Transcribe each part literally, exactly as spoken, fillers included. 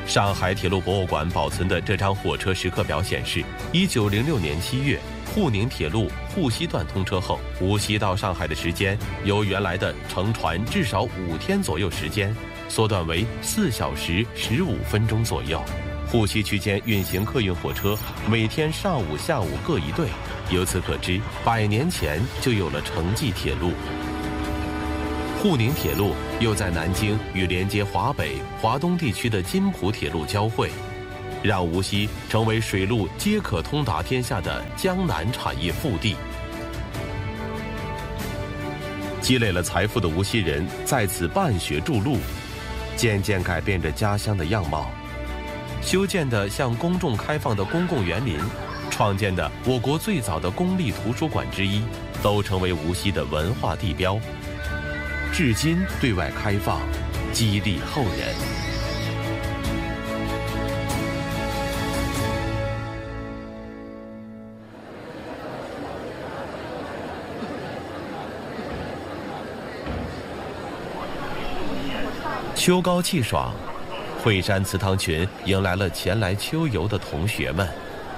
上海铁路博物馆保存的这张火车时刻表显示，一九零六年七月，沪宁铁路沪西段通车后，无锡到上海的时间由原来的乘船至少五天左右时间，缩短为四小时十五分钟左右。沪西区间运行客运火车，每天上午、下午各一对。由此可知，百年前就有了城际铁路。沪宁铁路又在南京与连接华北、华东地区的津浦铁路交汇，让无锡成为水陆皆可通达天下的江南产业腹地。积累了财富的无锡人在此办学筑路，渐渐改变着家乡的样貌。修建的向公众开放的公共园林，创建的我国最早的公立图书馆之一，都成为无锡的文化地标。至今对外开放，激励后人。秋高气爽，惠山祠堂群迎来了前来秋游的同学们。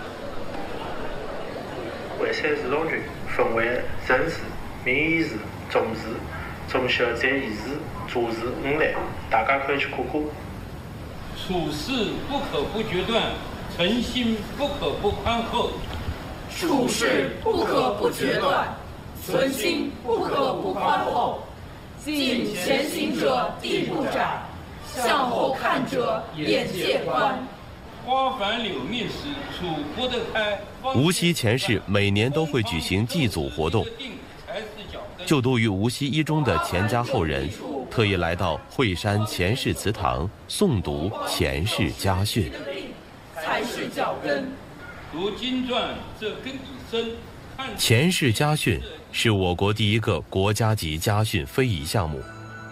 惠山祠堂群分为辰时、明夷时、中时。从小在义时、主时五类，大家可以去看看。 处事不可不决断，诚心不可不宽厚。 处事不可不决断，存心不可不宽厚。敬前行者地不窄，向后看者眼界宽。 花繁柳密时，楚国的开。 无锡前市每年都会举行祭祖活动。就读于无锡一中的钱家后人，特意来到惠山钱氏祠堂诵读钱氏家训。 才是脚跟。 读经传，这根已深。 钱氏家训是我国第一个国家级家训非遗项目，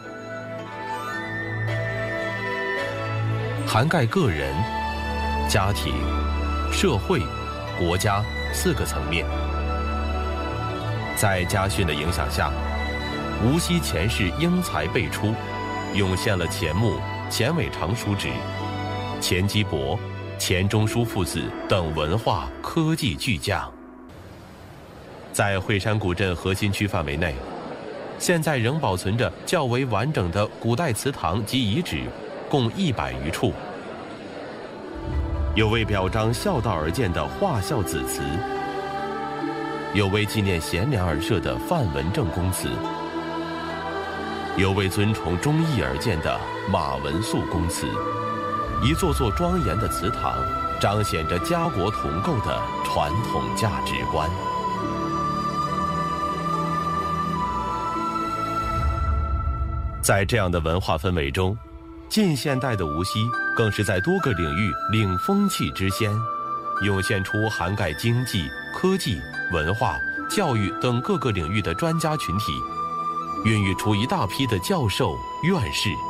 涵盖个人、家庭、社会、国家四个层面。在家训的影响下，无锡钱氏英才辈出，涌现了钱穆、钱伟长叔侄、钱基博、钱钟书父子等文化科技巨匠。在惠山古镇核心区范围内，现在仍保存着较为完整的古代祠堂及遗址，共一百余处。有为表彰孝道而建的化孝子祠，有为纪念贤良而设的范文正公祠，有为尊崇忠义而建的马文素公祠，一座座庄严的祠堂，彰显着家国同构的传统价值观。在这样的文化氛围中，近现代的无锡更是在多个领域领风气之先，涌现出涵盖经济、科技、文化、教育等各个领域的专家群体，孕育出一大批的教授、院士。